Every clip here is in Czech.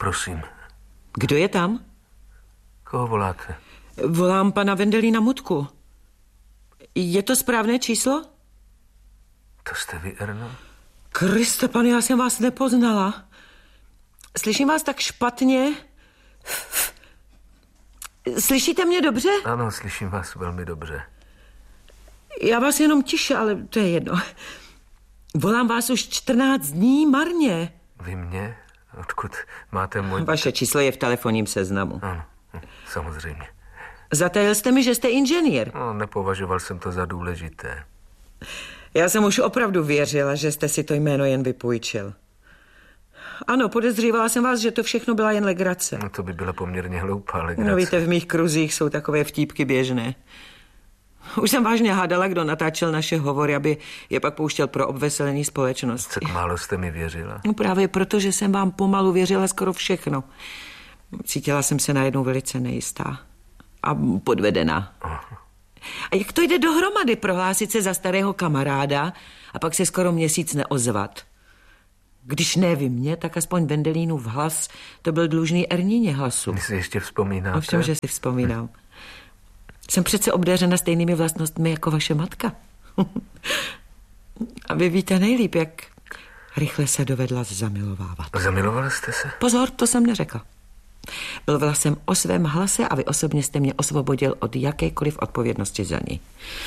prosím. Kdo je tam? Koho voláte? Volám pana Wendelína Mutku. Je to správné číslo? To jste vy, Erno? Kriste, pane, já jsem vás nepoznala. Slyším vás tak špatně. Slyšíte mě dobře? Ano, slyším vás velmi dobře. Já vás jenom tiše, ale to je jedno. Volám vás už 14 dní marně. Vy mě? Odkud máte můj... Vaše číslo je v telefonním seznamu. Ano, samozřejmě. Zatajil jste mi, že jste inženýr. No, nepovažoval jsem to za důležité. Já jsem už opravdu věřila, že jste si to jméno jen vypůjčil. Ano, podezřívala jsem vás, že to všechno byla jen legrace. No, to by byla poměrně hloupá legrace. No víte, v mých kruzích jsou takové vtípky běžné. Už jsem vážně hádala, kdo natáčel naše hovory, aby je pak pouštěl pro obveselení společnosti. Tak málo jste mi věřila? No právě proto, že jsem vám pomalu věřila skoro všechno. Cítila jsem se najednou velice nejistá a podvedená. A jak to jde dohromady prohlásit se za starého kamaráda a pak se skoro měsíc neozvat? Když ne vy mě, tak aspoň Wendelínův hlas, to byl dlužný Erníně hlasu. Vy si ještě vzpomínáte? Ovšem, že si vzpomínám. Jsem přece obdařena stejnými vlastnostmi jako vaše matka. A vy víte nejlíp, jak rychle se dovedla zamilovávat. Zamilovala jste se? Pozor, to jsem neřekla. Mluvila jsem o svém hlase a vy osobně jste mě osvobodil od jakékoliv odpovědnosti za ní.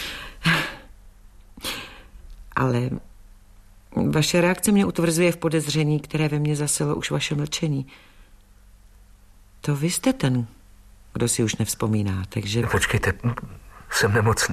Ale vaše reakce mě utvrzuje v podezření, které ve mně zaselo už vaše mlčení. To vy jste ten, kdo si už nevzpomíná, takže... Počkejte, jsem nemocný.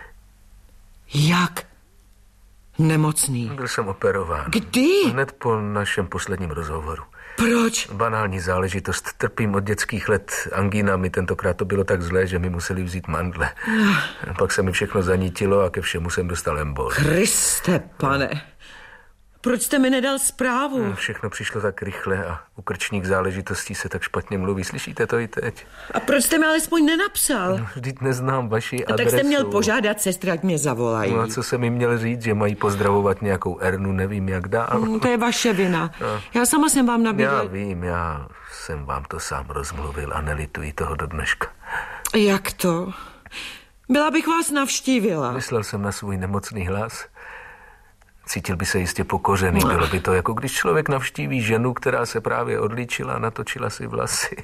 Jak? Nemocný? Byl jsem operován. Kdy? Hned po našem posledním rozhovoru. Proč? Banální záležitost. Trpím od dětských let angínami. Tentokrát to bylo tak zlé, že mi museli vzít mandle. Pak se mi všechno zanítilo a ke všemu jsem dostal embol. Kriste, pane. Proč jste mi nedal zprávu? Všechno přišlo tak rychle a u krčních záležitostí se tak špatně mluví. Slyšíte to i teď? A proč jste mi alespoň nenapsal? No, vždyť neznám vaši adresu. Tak jste měl požádat sestry, ať mě zavolají. No a co jsem jim měl říct, že mají pozdravovat nějakou Ernu, nevím jak dál. To je vaše vina. No. Já sama jsem vám nabídla... Já vím, já jsem vám to sám rozmluvil a nelituji toho do dneška. Jak to? Byla bych vás navštívila. Myslel jsem na svůj nemocný hlas. Cítil by se jistě pokořený. Bylo by to, jako když člověk navštíví ženu, která se právě odlíčila a natočila si vlasy.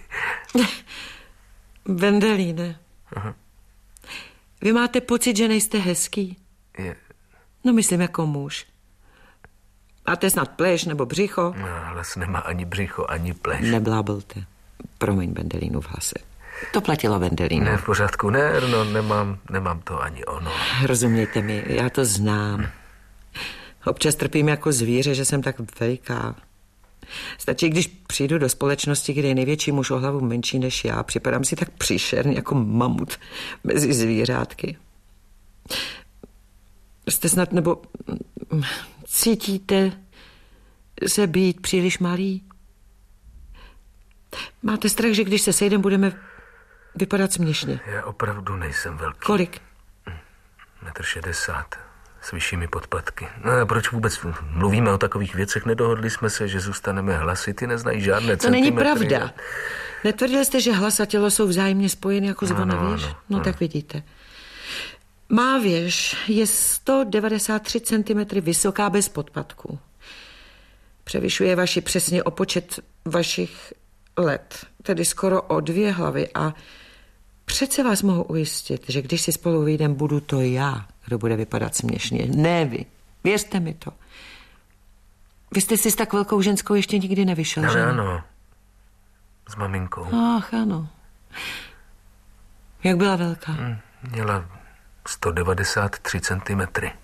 Wendelíne. Aha. Vy máte pocit, že nejste hezký? Je. No myslím jako muž. Máte snad pleš nebo břicho? No, hlas nemá ani břicho, ani pleš. Nebláblte. Promiň, Wendelínův hlase. To platilo Wendelínu. Ne, v pořádku, ne, no, nemám to ani ono. Rozumějte mi, já to znám. Občas trpím jako zvíře, že jsem tak veliká. Stačí, když přijdu do společnosti, kde je největší muž o hlavu menší než já. Připadám si tak příšerně jako mamut mezi zvířátky. Jste snad, nebo cítíte se být příliš malý? Máte strach, že když se sejdeme, budeme vypadat směšně? Já opravdu nejsem velký. Kolik? 1,60 m. S vyššími podpatky. No a proč vůbec mluvíme o takových věcech? Nedohodli jsme se, že zůstaneme hlasity, neznají žádné to centimetry. To není pravda. Netvrdili jste, že hlas a tělo jsou vzájemně spojeny jako zvona věž? No tak vidíte. Má věž je 193 cm vysoká bez podpatků. Převyšuje vaši přesně o počet vašich let, tedy skoro o 2 hlavy a přece vás mohu ujistit, že když si spolu vyjdem, budu to já, kdo bude vypadat směšně. Ne vy. Věřte mi to. Vy jste si s tak velkou ženskou ještě nikdy nevyšel, ale že? Ano. S maminkou. Ach, ano. Jak byla velká? Měla 193 cm.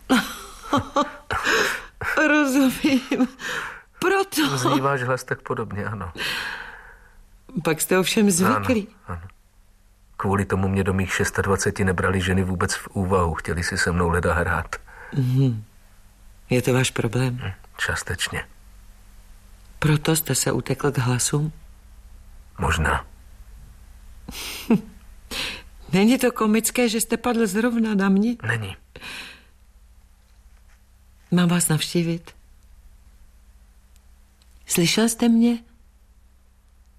Rozumím. Proto. Zní váš hlas tak podobně, ano. Pak jste ovšem zvyklí. Ano. Kvůli tomu mě do mých 26 nebrali ženy vůbec v úvahu. Chtěli si se mnou leda hrát. Je to váš problém? Částečně. Proto jste se utekl k hlasům? Možná. Není to komické, že jste padl zrovna na mě? Není. Mám vás navštívit? Slyšel jste mě?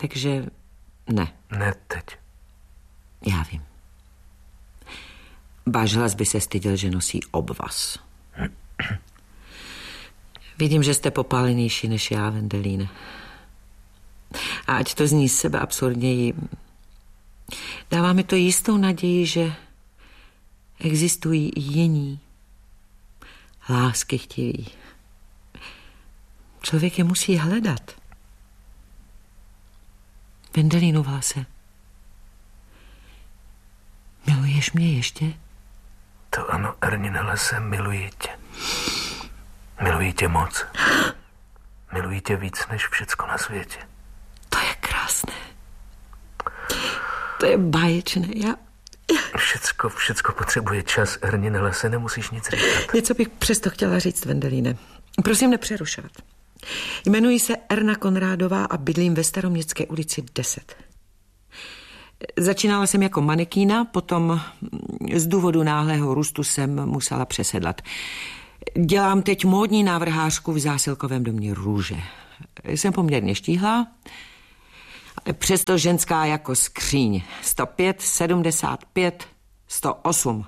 Takže ne. Ne teď. Já vím. Váš hlas by se styděl, že nosí obvaz. Vidím, že jste popálenější než já, Wendelíne. A ať to zní z sebe absurdněji, dává mi to jistou naději, že existují i jiní, láskychtiví. Člověk je musí hledat. Wendelínu Vlase, miluješ mě ještě? To ano, Ernine Lase, miluji tě. Miluji tě moc. Miluji tě víc než všecko na světě. To je krásné. To je báječné. Všecko potřebuje čas, Ernine Lase, nemusíš nic říkat. Něco bych přesto chtěla říct, Wendelíne. Prosím nepřerušovat. Jmenuji se Erna Konrádová a bydlím ve Staroměstské ulici 10. Začínala jsem jako manekína, potom z důvodu náhlého růstu jsem musela přesedlat. Dělám teď módní návrhářku v zásilkovém domě Růže. Jsem poměrně štíhlá, ale přesto ženská jako skříň. 105, 75, 108.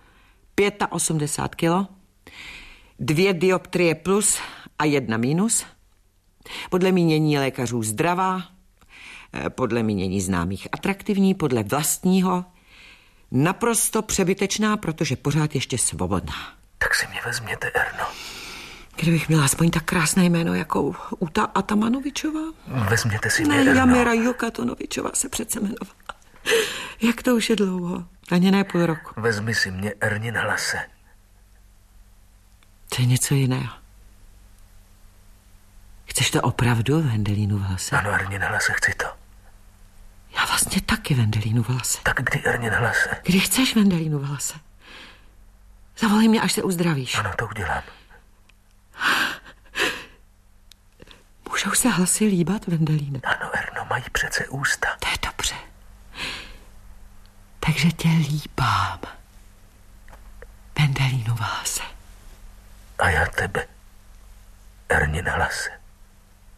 85 kilo, 2 dioptrie plus a 1 minus. Podle mínění lékařů zdravá, podle mínění známých atraktivní, podle vlastního naprosto přebytečná, protože pořád ještě svobodná. Tak si mě vezměte, Erno. Kdybych měla aspoň tak krásné jméno jako Uta Atamanovičová. Vezměte si mě, Erno. Jamira Jokatonovičová se přece jmenovala. Jak to už je dlouho? Ani ne půl roku. Vezmi si mě, Ernine Lase. To je něco jiného. Chceš to opravdu, Wendelínu Vlase? Ano, Ernine Lase, chci to. Já vlastně taky, Wendelínu Vlase. Tak kdy, Ernine Lase? Kdy chceš, Wendelínu Vlase? Zavolej mě, až se uzdravíš. Ano, to udělám. Můžou se hlasy líbat, Wendelíne? Ano, Erno, mají přece ústa. To je dobře. Takže tě líbám, Wendelínu Vlase. A já tebe, Ernine Lase.